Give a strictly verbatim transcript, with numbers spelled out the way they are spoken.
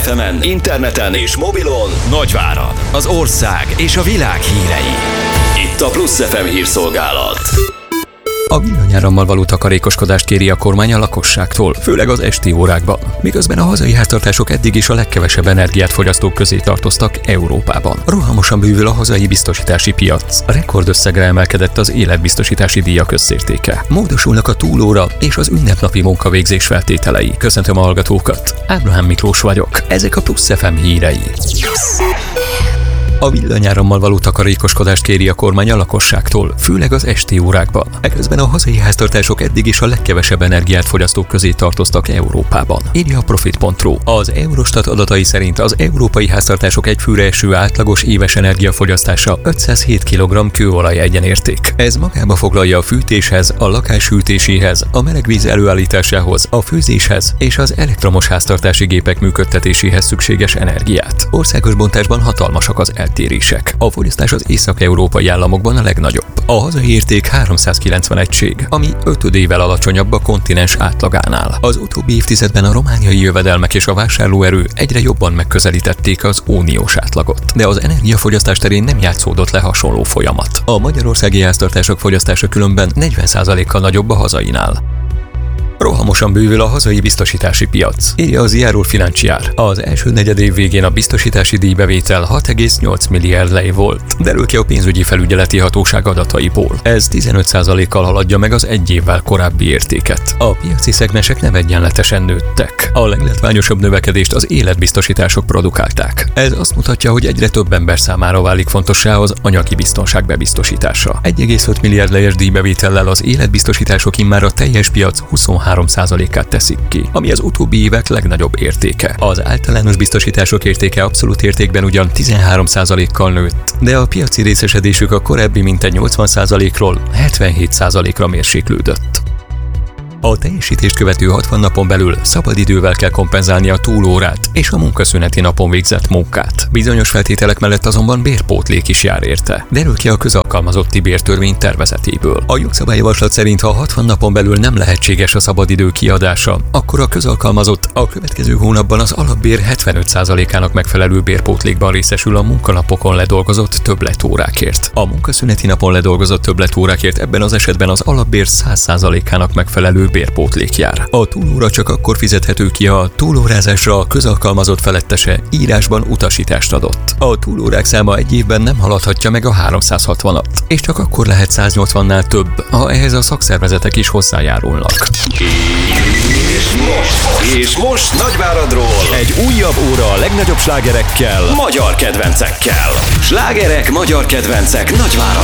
ef emen, interneten és mobilon Nagyvárad, az ország és a világ hírei. Itt a Plusz ef em hírszolgálat. A villanyárammal való takarékoskodást kéri a kormány a lakosságtól, főleg az esti órákban, miközben a hazai háztartások eddig is a legkevesebb energiát fogyasztók közé tartoztak Európában. Rohamosan bővül a hazai biztosítási piac. Rekordösszegre emelkedett az életbiztosítási díjak összértéke. Módosulnak a túlóra és az ünnepnapi munkavégzés feltételei. Köszöntöm a hallgatókat, Ábrahám Miklós vagyok. Ezek a Plusz ef em hírei. A villanyárammal való takarékoskodást kéri a kormány a lakosságtól, főleg az esti órákban. Eközben a hazai háztartások eddig is a legkevesebb energiát fogyasztók közé tartoztak Európában, írja a Profit pont ru. Az Eurostat adatai szerint az európai háztartások egyfőre eső átlagos éves energiafogyasztása ötszázhét kilogramm kőolaj egyenérték. Ez magába foglalja a fűtéshez, a lakás hűtéséhez, a melegvíz előállításához, a főzéshez és az elektromos háztartási gépek működtetéséhez szükséges energiát. Országos bontásban hatalmasak az eltérések. A fogyasztás az észak-európai államokban a legnagyobb. A hazai érték háromszázkilencven egység, ami ötödével alacsonyabb a kontinens átlagánál. Az utóbbi évtizedben a romániai jövedelmek és a vásárlóerő egyre jobban megközelítették az uniós átlagot. De az energiafogyasztás terén nem játszódott le hasonló folyamat. A magyarországi háztartások fogyasztása különben negyven százalékkal nagyobb a hazainál. Rohamosan bővül a hazai biztosítási piac, írja az Iaro Financiar. Az első negyedév végén a biztosítási díjbevétel hat egész nyolc milliárd lei volt, derül ki a pénzügyi felügyeleti hatóság adataiból. Ez tizenöt százalékkal haladja meg az egy évvel korábbi értéket. A piaci szegmensek nem egyenletesen nőttek. A leglátványosabb növekedést az életbiztosítások produkálták. Ez azt mutatja, hogy egyre több ember számára válik fontossá az anyagi biztonság bebiztosítása. egy egész öt milliárd lejes díjbevétellel az életbiztosítások immár a teljes piac huszonhárom százalékát teszik ki, ami az utóbbi évek legnagyobb értéke. Az általános biztosítások értéke abszolút értékben ugyan tizenhárom százalékkal nőtt, de a piaci részesedésük a korábbi mintegy nyolcvan százalékról hetvenhét százalékra mérséklődött. A teljesítést követő hatvan napon belül szabadidővel kell kompenzálni a túlórát és a munkaszüneti napon végzett munkát. Bizonyos feltételek mellett azonban bérpótlék is jár érte, derül ki a közalkalmazotti bértörvény tervezetéből. A jogszabályjavaslat szerint, ha hatvan napon belül nem lehetséges a szabadidő kiadása, akkor a közalkalmazott a következő hónapban az alapbér hetvenöt százalékának megfelelő bérpótlékban részesül a munkanapokon ledolgozott többletórákért. A munkaszüneti napon ledolgozott többletórákért ebben az esetben az alapbér száz százalékának megfelelő bérpótlék jár. A túlóra csak akkor fizethető ki, ha a túlórázásra a közalkalmazott felettese írásban utasítást adott. A túlórák száma egy évben nem haladhatja meg a háromszázhatvanat, és csak akkor lehet száznyolcvannál több, ha ehhez a szakszervezetek is hozzájárulnak. És most, és most Nagyváradról egy újabb óra a legnagyobb slágerekkel, magyar kedvencekkel. Slágerek, magyar kedvencek Nagyvárad.